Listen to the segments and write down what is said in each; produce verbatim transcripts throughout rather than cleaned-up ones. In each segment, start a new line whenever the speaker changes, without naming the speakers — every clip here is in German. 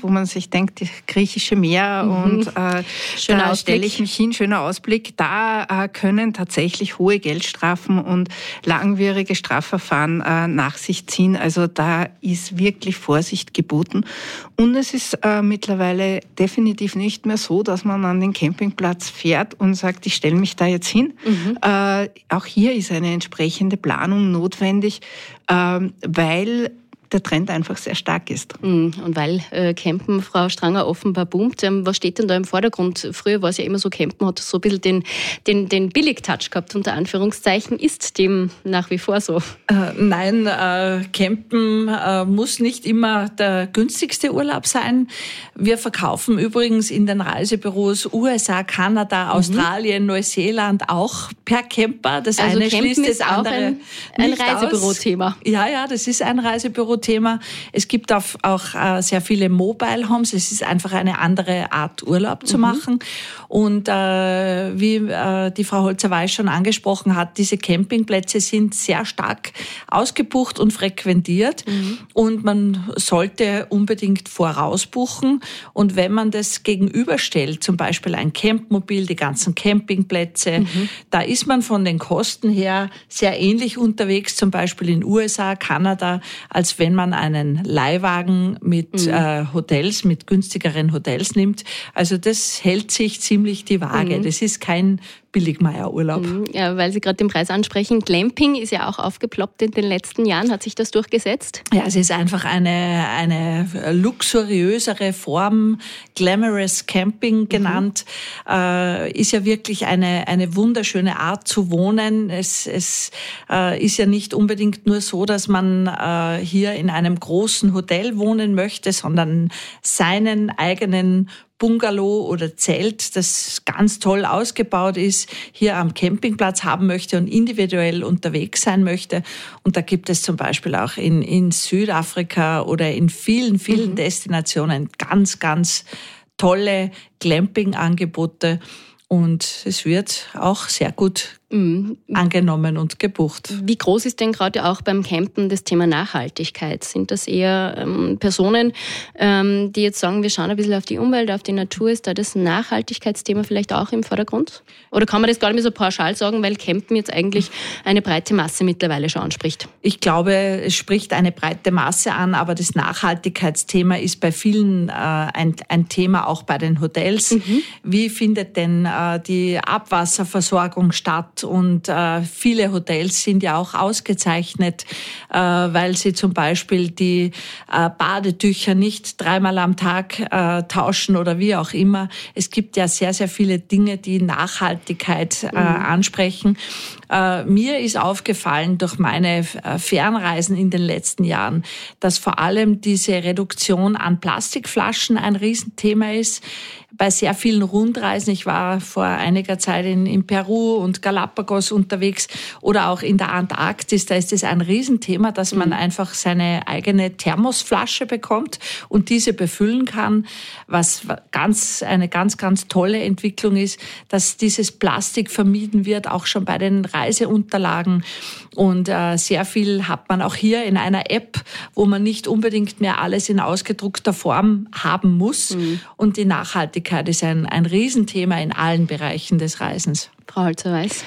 wo man sich denkt, das griechische Meer mhm. und äh, da stelle ich mich hin, schöner Ausblick. Da äh, können tatsächlich hohe Geldstrafen und langwierige Strafverfahren äh, nach sich ziehen. Also da ist wirklich Vorsicht geboten. Und es ist äh, mittlerweile definitiv nicht mehr so, dass man an den Campingplatz fährt und sagt, ich stelle mich da jetzt hin. Mhm. Äh, auch hier ist eine entsprechende Planung notwendig, äh, weil der Trend einfach sehr stark ist.
Und weil äh, Campen, Frau Stranger, offenbar boomt, ähm, was steht denn da im Vordergrund? Früher war es ja immer so, Campen hat so ein bisschen den, den, den Billig-Touch gehabt, unter Anführungszeichen. Ist dem nach wie vor so?
Äh, nein, äh, Campen äh, muss nicht immer der günstigste Urlaub sein. Wir verkaufen übrigens in den Reisebüros U S A, Kanada, Australien, mhm. Neuseeland auch per Camper. Das
also
eine
Campen
schließt das
ist auch
andere
ein, ein Reisebüro-Thema.
Ja, ja, das ist ein Reisebüro-Thema. Es gibt auch, auch äh, sehr viele Mobile Homes. Es ist einfach eine andere Art, Urlaub zu mhm. machen. Und äh, wie äh, die Frau Holzer-Weiß schon angesprochen hat, diese Campingplätze sind sehr stark ausgebucht und frequentiert. Mhm. Und man sollte unbedingt vorausbuchen. Und wenn man das gegenüberstellt, zum Beispiel ein Campmobil, die ganzen Campingplätze, mhm. da ist man von den Kosten her sehr ähnlich unterwegs, zum Beispiel in U S A, Kanada, als wenn man einen Leihwagen mit mhm. äh, Hotels, mit günstigeren Hotels nimmt. Also das hält sich ziemlich die Waage. Mhm. Das ist kein Billigmeier-Urlaub.
Ja, weil Sie gerade den Preis ansprechen. Glamping ist ja auch aufgeploppt in den letzten Jahren. Hat sich das durchgesetzt?
Ja, es ist einfach eine, eine luxuriösere Form, Glamorous Camping genannt. Mhm. Äh, ist ja wirklich eine, eine wunderschöne Art zu wohnen. Es, es äh, ist ja nicht unbedingt nur so, dass man äh, hier in einem großen Hotel wohnen möchte, sondern seinen eigenen Bungalow oder Zelt, das ganz toll ausgebaut ist, hier am Campingplatz haben möchte und individuell unterwegs sein möchte. Und da gibt es zum Beispiel auch in, in Südafrika oder in vielen, vielen mhm. Destinationen ganz, ganz tolle Glamping-Angebote. Und es wird auch sehr gut mhm. angenommen und gebucht.
Wie groß ist denn gerade auch beim Campen das Thema Nachhaltigkeit? Sind das eher ähm, Personen, ähm, die jetzt sagen, wir schauen ein bisschen auf die Umwelt, auf die Natur? Ist da das Nachhaltigkeitsthema vielleicht auch im Vordergrund? Oder kann man das gar nicht mehr so pauschal sagen, weil Campen jetzt eigentlich eine breite Masse mittlerweile schon anspricht?
Ich glaube, es spricht eine breite Masse an, aber das Nachhaltigkeitsthema ist bei vielen äh, ein, ein Thema, auch bei den Hotels. Mhm. Wie findet denn äh, die Abwasserversorgung statt? Und äh, viele Hotels sind ja auch ausgezeichnet, äh, weil sie zum Beispiel die äh, Badetücher nicht dreimal am Tag äh, tauschen oder wie auch immer. Es gibt ja sehr, sehr viele Dinge, die Nachhaltigkeit äh, ansprechen. Äh, mir ist aufgefallen durch meine äh, Fernreisen in den letzten Jahren, dass vor allem diese Reduktion an Plastikflaschen ein Riesenthema ist. Bei sehr vielen Rundreisen, ich war vor einiger Zeit in, in Peru und Galapagos unterwegs oder auch in der Antarktis, da ist es ein Riesenthema, dass man mhm. einfach seine eigene Thermosflasche bekommt und diese befüllen kann, was ganz eine ganz, ganz tolle Entwicklung ist, dass dieses Plastik vermieden wird, auch schon bei den Reiseunterlagen. Und äh, sehr viel hat man auch hier in einer App, wo man nicht unbedingt mehr alles in ausgedruckter Form haben muss. Mhm. Und die Nachhaltigkeit ist ein, ein Riesenthema in allen Bereichen des Reisens.
Frau Holzer-Weiß?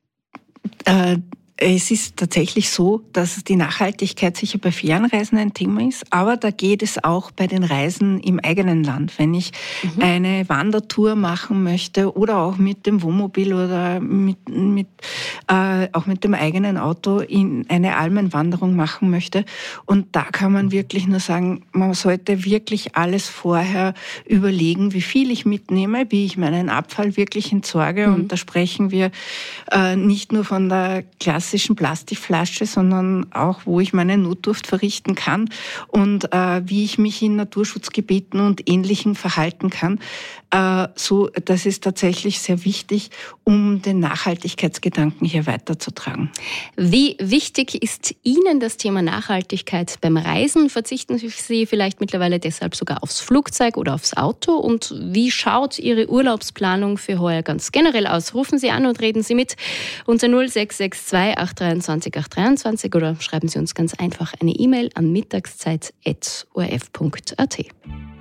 Äh, Es ist tatsächlich so, dass die Nachhaltigkeit sicher bei Fernreisen ein Thema ist, aber da geht es auch bei den Reisen im eigenen Land. Wenn ich mhm. eine Wandertour machen möchte oder auch mit dem Wohnmobil oder mit, mit, äh, auch mit dem eigenen Auto in eine Almenwanderung machen möchte. Und da kann man wirklich nur sagen, man sollte wirklich alles vorher überlegen, wie viel ich mitnehme, wie ich meinen Abfall wirklich entsorge. Mhm. Und da sprechen wir äh, nicht nur von der klassischen Plastikflasche, sondern auch, wo ich meine Notdurft verrichten kann und äh, wie ich mich in Naturschutzgebieten und Ähnlichem verhalten kann. Äh, so, das ist tatsächlich sehr wichtig, um den Nachhaltigkeitsgedanken hier weiterzutragen.
Wie wichtig ist Ihnen das Thema Nachhaltigkeit beim Reisen? Verzichten Sie vielleicht mittlerweile deshalb sogar aufs Flugzeug oder aufs Auto? Und wie schaut Ihre Urlaubsplanung für heuer ganz generell aus? Rufen Sie an und reden Sie mit unter null sechs sechs zwei acht dreiundzwanzig acht dreiundzwanzig oder schreiben Sie uns ganz einfach eine E-Mail an mittagszeit at o r f punkt a t.